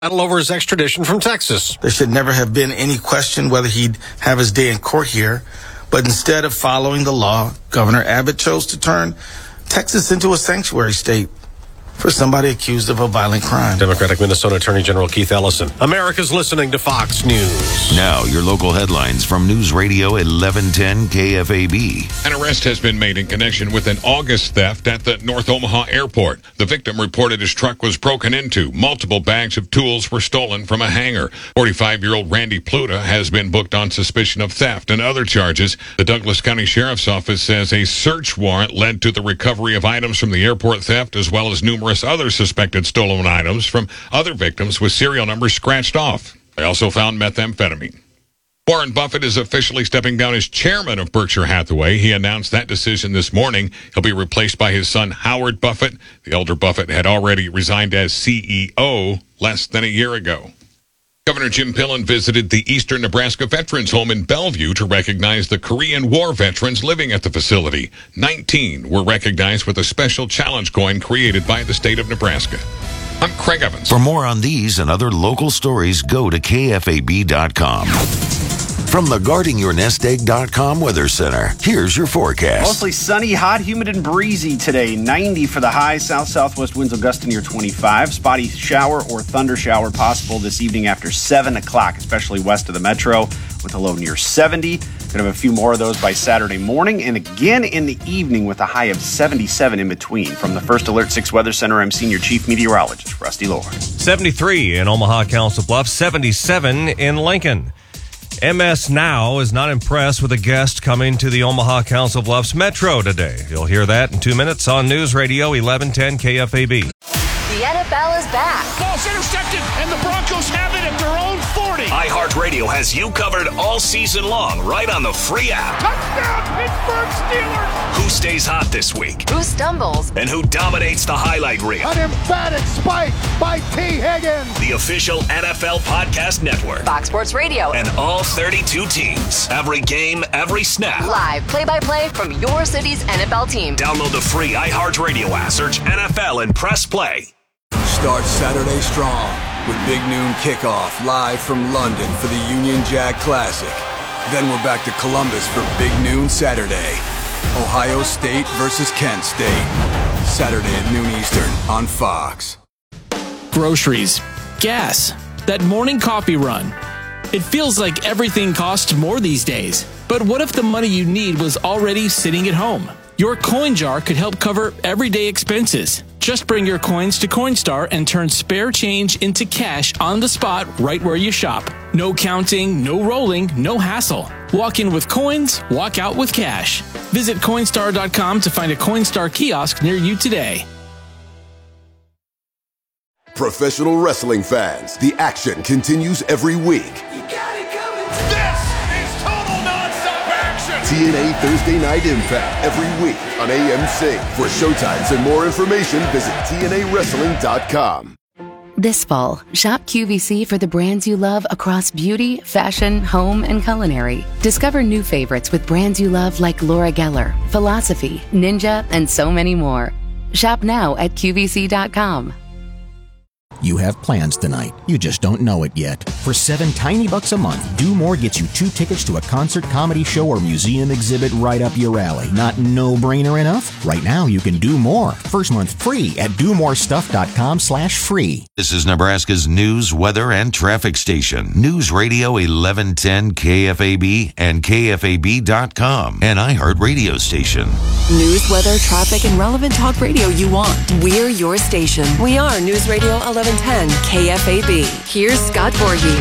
battle over his extradition from Texas. There should never have been any question whether he'd have his day in court here. But instead of following the law, Governor Abbott chose to turn Texas into a sanctuary state for somebody accused of a violent crime. Democratic Minnesota Attorney General Keith Ellison. America's listening to Fox News. Now, your local headlines from News Radio 1110 KFAB. An arrest has been made in connection with an August theft at the North Omaha airport. The victim reported his truck was broken into. Multiple bags of tools were stolen from a hangar. 45-year-old Randy Pluta has been booked on suspicion of theft and other charges. The Douglas County Sheriff's Office says a search warrant led to the recovery of items from the airport theft as well as numerous other suspected stolen items from other victims with serial numbers scratched off. They also found methamphetamine. Warren Buffett is officially stepping down as chairman of Berkshire Hathaway. He announced that decision this morning. He'll be replaced by his son, Howard Buffett. The elder Buffett had already resigned as CEO less than a year ago. Governor Jim Pillen visited the Eastern Nebraska Veterans Home in Bellevue to recognize the Korean War veterans living at the facility. 19 were recognized with a special challenge coin created by the state of Nebraska. I'm Craig Evans. For more on these and other local stories, go to KFAB.com. From the GuardingYourNestEgg.com Weather Center, here's your forecast. Mostly sunny, hot, humid, and breezy today. 90 for the high. South-southwest winds will gust near 25. Spotty shower or thunder shower possible this evening after 7 o'clock, especially west of the metro, with a low near 70. Going to have a few more of those by Saturday morning, and again in the evening with a high of 77 in between. From the First Alert 6 Weather Center, I'm Senior Chief Meteorologist Rusty Lord. 73 in Omaha, Council Bluffs, 77 in Lincoln. MS Now is not impressed with a guest coming to the Omaha Council Bluffs Metro today. You'll hear that in 2 minutes on News Radio 1110 KFAB. The NFL is back. Ball's intercepted, and the Broncos have it at their own 40. iHeartRadio has you covered all season long right on the free app. Touchdown, Pittsburgh Steelers. Who stays hot this week? Who stumbles? And who dominates the highlight reel? An emphatic spike by T. Higgins. The official NFL podcast network. Fox Sports Radio. And all 32 teams. Every game, every snap. Live play-by-play from your city's NFL team. Download the free iHeartRadio app. Search NFL and press play. Start Saturday strong with Big Noon Kickoff live from London for the Union Jack Classic. Then we're back to Columbus for Big Noon Saturday. Ohio State versus Kent State. Saturday at noon Eastern on Fox. Groceries, gas, that morning coffee run. It feels like everything costs more these days. But what if the money you need was already sitting at home? Your coin jar could help cover everyday expenses. Just bring your coins to Coinstar and turn spare change into cash on the spot right where you shop. No counting, no rolling, no hassle. Walk in with coins, walk out with cash. Visit Coinstar.com to find a Coinstar kiosk near you today. Professional wrestling fans, the action continues every week. You got it coming. This is total nonstop action. TNA Thursday Night Impact every week on AMC. For showtimes and more information, visit TNAWrestling.com. This fall, shop QVC for the brands you love across beauty, fashion, home, and culinary. Discover new favorites with brands you love like Laura Geller, Philosophy, Ninja, and so many more. Shop now at QVC.com. You have plans tonight. You just don't know it yet. For $7 tiny bucks a month, Do More gets you 2 tickets to a concert, comedy show, or museum exhibit right up your alley. Not no-brainer enough? Right now, you can do more. First month free at domorestuff.com/free. This is Nebraska's news, weather, and traffic station. News Radio 1110 KFAB and KFAB.com, an iHeart radio station. News, weather, traffic, and relevant talk radio you want. We're your station. We are News Radio 1110 KFAB. Here's Scott Voorhees.